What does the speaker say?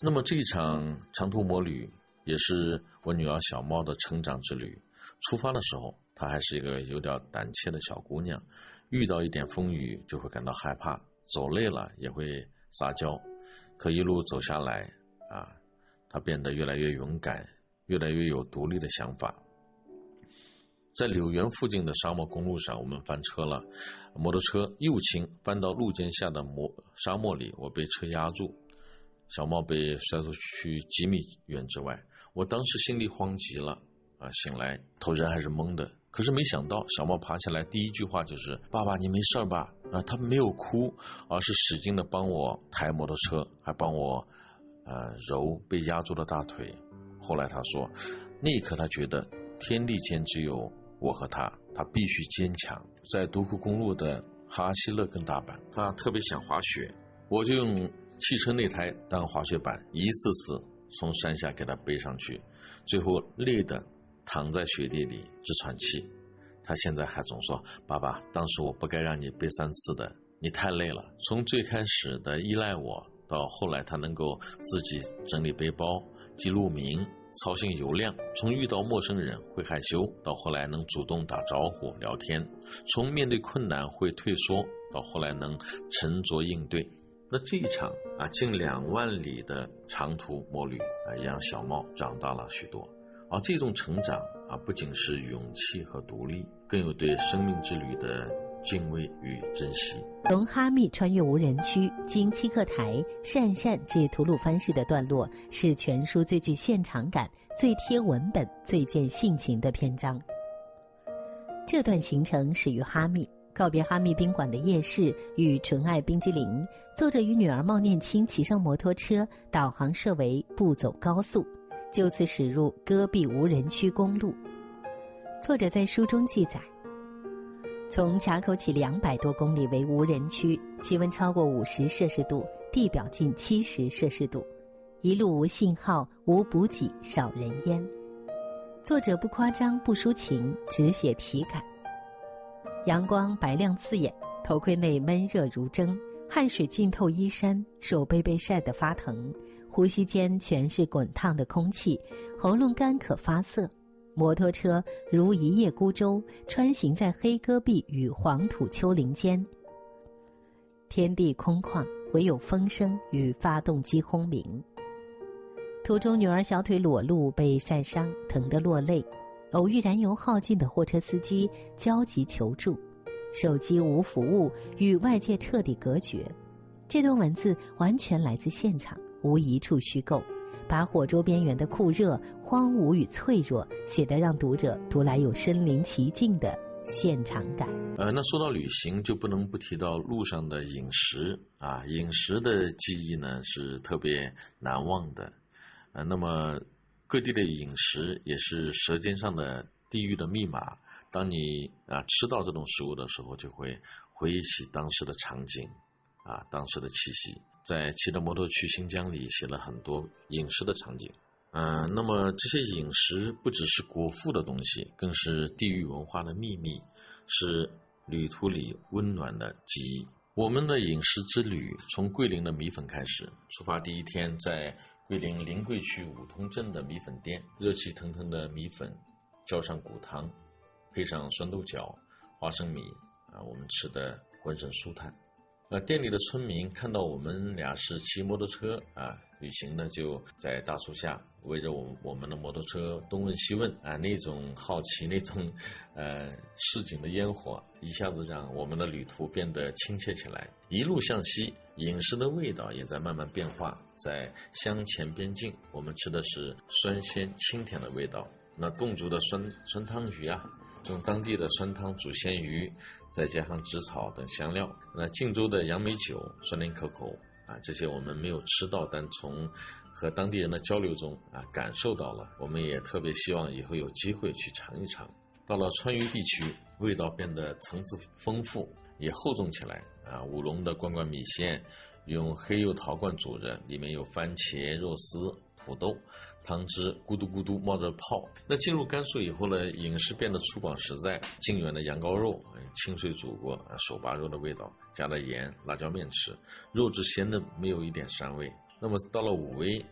那么这一场长途摩旅也是我女儿小猫的成长之旅。出发的时候，她还是一个有点胆怯的小姑娘，遇到一点风雨就会感到害怕，走累了也会撒娇。可一路走下来她变得越来越勇敢，越来越有独立的想法。在柳园附近的沙漠公路上，我们翻车了，摩托车右倾翻到路肩下的沙漠里，我被车压住，小猫被摔出去几米远之外。我当时心里慌极了醒来头人还是懵的，可是没想到小猫爬起来第一句话就是爸爸你没事吧？它没有哭，而是使劲的帮我抬摩托车，还帮我揉被压住的大腿。后来他说那一刻他觉得天地间只有我和他必须坚强。在独库公路的哈希勒根大板，他特别想滑雪，我就用汽车内胎当滑雪板，一次次从山下给他背上去，最后累得躺在雪地里直喘气。他现在还总说爸爸当时我不该让你背3次的，你太累了。从最开始的依赖我，到后来他能够自己整理背包记录名操心油量，从遇到陌生人会害羞，到后来能主动打招呼聊天，从面对困难会退缩，到后来能沉着应对。那这一场近2万里的长途摩旅也让小猫长大了许多。而这种成长不仅是勇气和独立，更有对生命之旅的敬畏与珍惜。 从哈密穿越无人区，经七克台、鄯善至吐鲁番市的段落，是全书最具现场感、最贴文本、最见性情的篇章。这段行程始于哈密，告别哈密宾馆的夜市与纯爱冰激凌，作者与女儿茂念青骑上摩托车，导航设为不走高速，就此驶入戈壁无人区公路。作者在书中记载，从卡口起200多公里为无人区，气温超过50摄氏度，地表近70摄氏度，一路无信号，无补给，少人烟。作者不夸张不抒情，只写体感。阳光白亮刺眼，头盔内闷热如蒸，汗水浸透衣衫，手背被晒得发疼，呼吸间全是滚烫的空气，喉咙干渴发涩。摩托车如一叶孤舟，穿行在黑戈壁与黄土丘陵间，天地空旷，唯有风声与发动机轰鸣。途中女儿小腿裸露，被晒伤，疼得落泪，偶遇燃油耗尽的货车司机，焦急求助，手机无服务，与外界彻底隔绝。这段文字完全来自现场，无一处虚构，把火周边缘的酷热、荒芜与脆弱写得让读者读来有身临其境的现场感。 那说到旅行，就不能不提到路上的饮食饮食的记忆呢是特别难忘的。那么各地的饮食也是舌尖上的地域的密码。当你吃到这种食物的时候，就会回忆起当时的场景当时的气息。在骑着摩托去新疆里写了很多饮食的场景。那么这些饮食不只是果腹的东西，更是地域文化的秘密，是旅途里温暖的记忆。我们的饮食之旅从桂林的米粉开始，出发第一天在桂林临桂区五通镇的米粉店，热气腾腾的米粉浇上骨汤，配上酸豆角、花生米我们吃得浑身舒坦。店里的村民看到我们俩是骑摩托车旅行的，就在大树下围着我们的摩托车东问西问那种好奇，那种市井的烟火，一下子让我们的旅途变得亲切起来。一路向西，饮食的味道也在慢慢变化。在湘黔边境，我们吃的是酸鲜清甜的味道，那侗族的酸汤鱼用当地的酸汤煮鲜鱼，再加上紫草等香料。那晋州的杨梅酒酸甜可口这些我们没有吃到，但从和当地人的交流中感受到了。我们也特别希望以后有机会去尝一尝。到了川渝地区，味道变得层次丰富，也厚重起来武隆的罐罐米线用黑釉陶罐煮着，里面有番茄、肉丝、土豆，汤汁咕嘟咕嘟冒着泡。那进入甘肃以后呢，饮食变得粗犷实在。靖远的羊羔肉清水煮过，手扒肉的味道，加了盐辣椒面吃，肉质鲜嫩，没有一点膻味。那么到了武威，